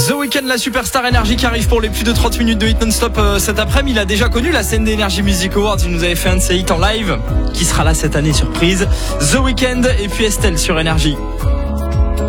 The Weeknd, la superstar Énergie qui arrive pour les plus de 30 minutes de hit non-stop cet après-midi. Il a déjà connu la scène d'Energy Music Awards. Il nous avait fait un de ses hits en live. Qui sera là cette année, surprise. The Weeknd et puis Estelle sur Énergie.